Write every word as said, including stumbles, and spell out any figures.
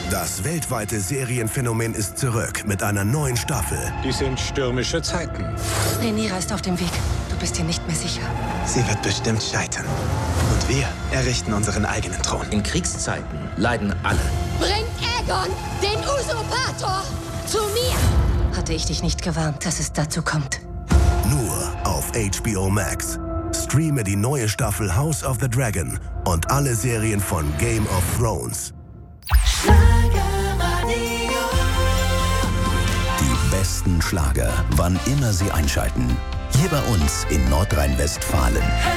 Das weltweite Serienphänomen ist zurück mit einer neuen Staffel. Die sind stürmische Zeiten. Rhaenyra ist auf dem Weg. Du bist dir nicht mehr sicher. Sie wird bestimmt scheitern. Und wir errichten unseren eigenen Thron. In Kriegszeiten leiden alle. Bring Aegon, den Usurpator, zu mir! Hatte ich dich nicht gewarnt, dass es dazu kommt. Nur auf H B O Max. Streame die neue Staffel House of the Dragon und alle Serien von Game of Thrones. Die besten Schlager, wann immer Sie einschalten. Hier bei uns in Nordrhein-Westfalen.